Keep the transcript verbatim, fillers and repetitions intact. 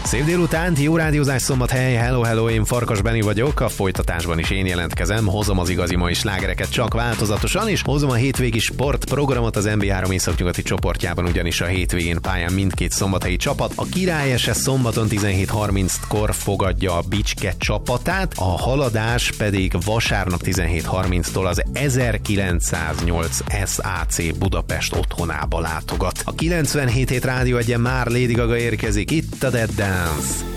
Szép délután, jó rádiózás, szombathely, hello, hello, én Farkas Benni vagyok, a folytatásban is én jelentkezem, hozom az igazi mai slágereket csak változatosan, és hozom a hétvégi sportprogramot az en bé három északnyugati csoportjában, ugyanis a hétvégén pályán mindkét szombathelyi csapat. A Király es es szombaton tizenhét harminckor fogadja a Bicske csapatát, a Haladás pedig vasárnap tizenhét harminctól az ezerkilencszáznyolc es á cé Budapest otthonába látogat. A kilencvenhét hét Rádió Egyen már Lady Gaga érkezik, itt a Dead Dance.